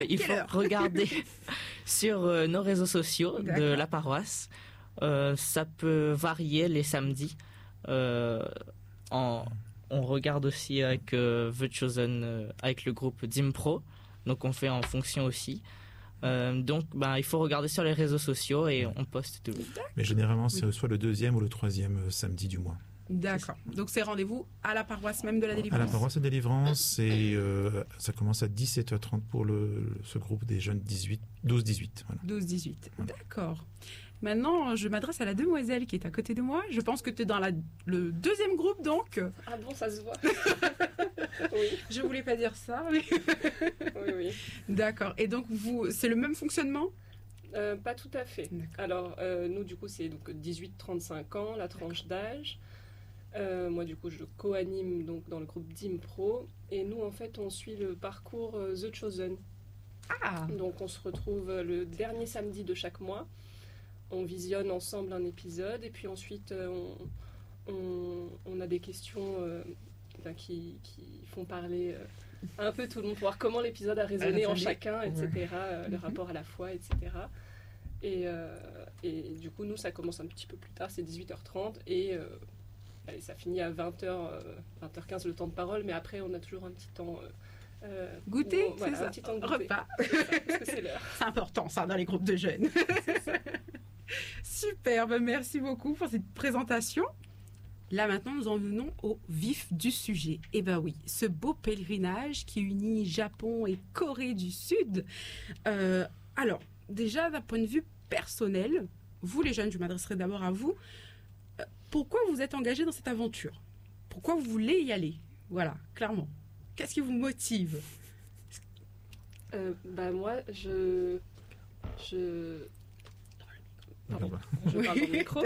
Il faut regarder sur nos réseaux sociaux de la paroisse. Ça peut varier les samedis. On regarde aussi avec The Chosen, avec le groupe Dimpro. Donc on fait en fonction aussi. Donc il faut regarder sur les réseaux sociaux et on poste tout. Mais généralement c'est soit le deuxième ou le troisième samedi du mois. D'accord. Donc c'est rendez-vous à la paroisse même de la Délivrance. À la paroisse de Délivrance, et ça commence à 17h30 pour ce groupe des jeunes 12-18. Voilà. 12-18, d'accord. Maintenant, je m'adresse à la demoiselle qui est à côté de moi. Je pense que tu es dans le deuxième groupe, donc. Ah bon, ça se voit. Oui. Je voulais pas dire ça. Mais... oui. D'accord. Et donc, c'est le même fonctionnement ? Pas tout à fait. Alors, nous, du coup, c'est donc 18-35 ans, la tranche d'âge. Moi, du coup, je co-anime donc, dans le groupe Dimpro. Et nous, en fait, on suit le parcours The Chosen. Ah. Donc, on se retrouve le dernier samedi de chaque mois. On visionne ensemble un épisode. Et puis ensuite, on a des questions qui font parler un peu tout le monde pour voir comment l'épisode a résonné en chacun, etc. Le rapport à la foi, etc. Et du coup, nous, ça commence un petit peu plus tard. C'est 18h30 et... allez, ça finit à 20h15 le temps de parole, mais après on a toujours un petit temps goûter, c'est ça, un petit temps de goûter. repas. Parce que c'est l'heure. C'est important ça dans les groupes de jeunes. Superbe, merci beaucoup pour cette présentation. Là maintenant nous en venons au vif du sujet. Eh ben oui, ce beau pèlerinage qui unit Japon et Corée du Sud. Alors déjà d'un point de vue personnel, vous les jeunes, je m'adresserai d'abord à vous. Pourquoi vous êtes engagés dans cette aventure ? Pourquoi vous voulez y aller ? Voilà, clairement. Qu'est-ce qui vous motive ? Moi, je parle dans le micro.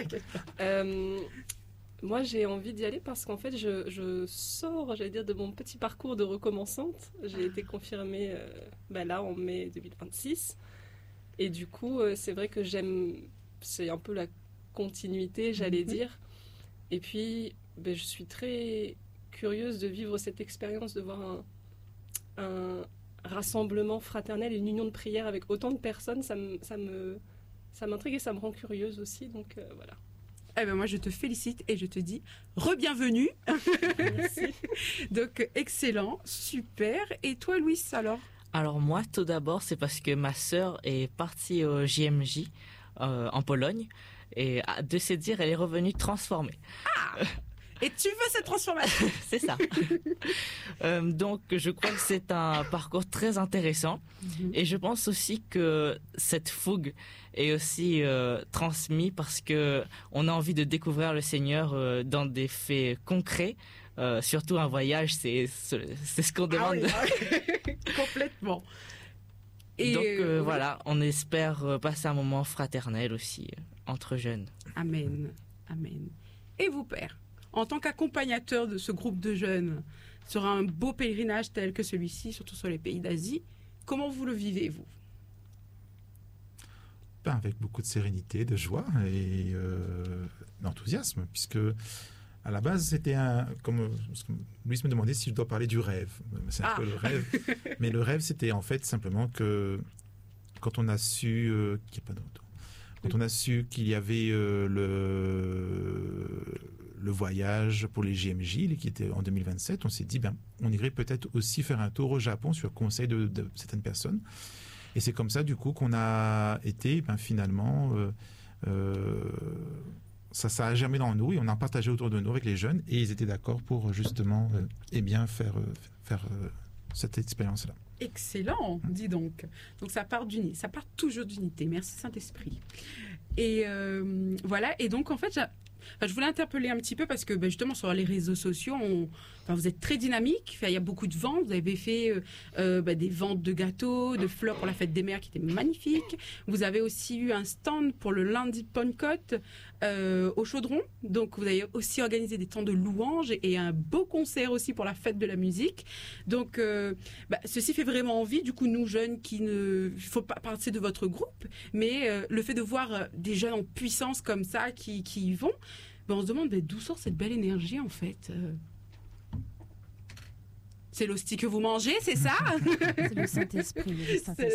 Moi, j'ai envie d'y aller parce qu'en fait, je sors, j'allais dire, de mon petit parcours de recommençante. J'ai été confirmée là en mai 2026. Et du coup, c'est vrai que c'est un peu la continuité, j'allais dire. Et puis, je suis très curieuse de vivre cette expérience, de voir un rassemblement fraternel et une union de prière avec autant de personnes. Ça m'intrigue et ça me rend curieuse aussi. Donc, voilà. Eh ben moi, je te félicite et je te dis re-bienvenue. Merci. Donc, excellent, super. Et toi, Louis, alors ? Alors moi, tout d'abord, c'est parce que ma sœur est partie au JMJ en Pologne. Et de se dire, elle est revenue transformée. Ah. Et tu veux cette transformation ? C'est ça. Donc, je crois que c'est un parcours très intéressant. Et je pense aussi que cette fougue est aussi transmise parce que on a envie de découvrir le Seigneur dans des faits concrets. Surtout un voyage, c'est ce qu'on demande. Ah oui. Complètement. Et donc, voilà, on espère passer un moment fraternel aussi entre jeunes. Amen. Amen. Et vous, père, en tant qu'accompagnateur de ce groupe de jeunes sur un beau pèlerinage tel que celui-ci, surtout sur les pays d'Asie, comment vous le vivez, vous ? Avec beaucoup de sérénité, de joie et d'enthousiasme, puisque à la base, c'était comme Louis me demandait si je dois parler du rêve. C'est un peu le rêve. Mais le rêve, c'était en fait simplement que quand on a su quand on a su qu'il y avait le voyage pour les JMJ, qui était en 2027, on s'est dit, on irait peut-être aussi faire un tour au Japon sur conseil de certaines personnes. Et c'est comme ça, du coup, qu'on a été, finalement, ça a germé dans nous et on a partagé autour de nous avec les jeunes et ils étaient d'accord pour justement, faire cette expérience-là. Excellent, dis donc. Donc ça part toujours d'unité. Merci Saint-Esprit. Et voilà. Et donc en fait, je voulais interpeller un petit peu parce que justement sur les réseaux sociaux, vous êtes très dynamique. Il y a beaucoup de ventes. Vous avez fait des ventes de gâteaux, de fleurs pour la fête des mères qui étaient magnifiques. Vous avez aussi eu un stand pour le lundi de Pentecôte au Chaudron. Donc vous avez aussi organisé des temps de louanges et un beau concert aussi pour la fête de la musique. Donc ceci fait vraiment envie. Du coup, nous jeunes il faut pas partir de votre groupe, mais le fait de voir des jeunes en puissance comme ça qui y vont. On se demande d'où sort cette belle énergie en fait. C'est l'hostie que vous mangez, c'est ça? C'est le Saint-Esprit.